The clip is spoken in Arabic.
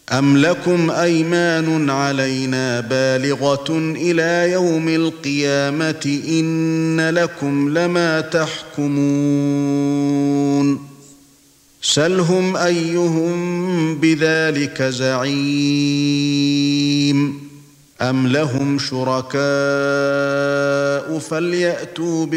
أَمْ لَكُمْ أَيْمَانٌ عَلَيْنَا بَالِغَةٌ إِلَى يَوْمِ الْقِيَامَةِ إِنَّ لَكُمْ لَمَا تَحْكُمُونَ سَلْهُمْ أَيُّهُم بِذَلِكَ زَعِيمٌ أَمْ لَهُمْ شُرَكَاءُ فَلْيَأْتُوا